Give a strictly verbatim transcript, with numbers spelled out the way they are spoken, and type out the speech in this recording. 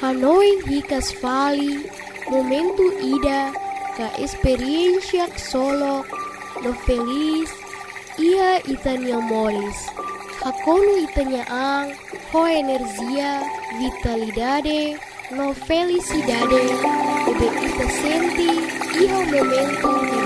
Hanoi hikas fali, momentu ida, ka experiencia solo, no feliz, ia itanya moris. Hakono itanya ang, ho energia, vitalidade, no felicidade, ebe ita senti, iho momentu